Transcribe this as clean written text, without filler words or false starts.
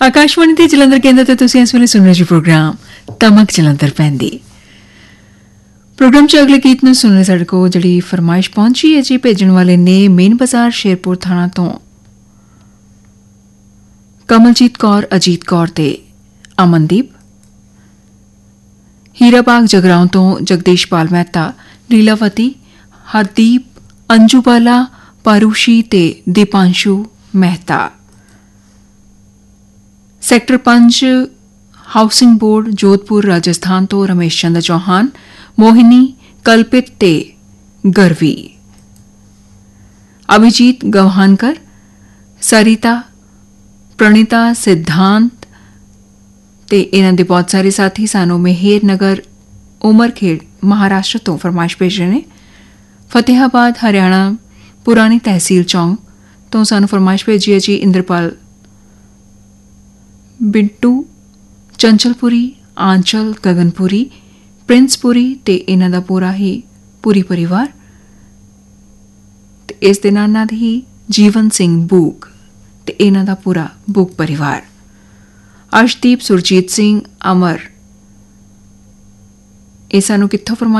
आकाशवाणी ते जलंधर केंद्र ते तुसीं इस वेले सुन रहे जी प्रोग्राम तमक जलंधर पैंदी। प्रोग्राम च अगले गीत नूं सुनने साडे कोल जिहड़ी फरमाइश पहुंची है जी भेजण वाले ने मेन बाजार शेरपुर थाना तो कमलजीत कौर, अजीत कौर ते अमनदीप। हीराबाग जगराओं तो जगदीश पाल मेहता, लीलावती, हरदीप, अंजुबाला, पारूशी ते Deepanshu Mehta. Sector 5 housing board Jodhpur Rajasthan तो रमेश चंद्र चौहान, मोहिनी, कल्पित ते गरवी। अभिजीत गवहानकर, सरिता, प्रणीता, सिद्धांत ते इन्हां दे बहुत सारे साथी सानू मेहर नगर उमरखेड़ महाराष्ट्र तो फरमाइश भेज रहे ने। फतेहाबाद हरियाणा पुरानी तहसील चौंक तो सानू फरमाइश भेजी है जी इंद्रपाल बिंटू, चंचलपुरी, आंचल, गगनपुरी, प्रिंसपुरी ते इन्हां दा पूरा ही पूरी परिवार ते इस दे नाल ही जीवन सिंह बूक ते इन्हां दा पूरा बूक परिवार। अर्शदीप, सुरजीत सिंह, अमर, ਇਹ ਸਾਨੂੰ ਕਿੱਥੋਂ ਫਰਮਾਇਸ਼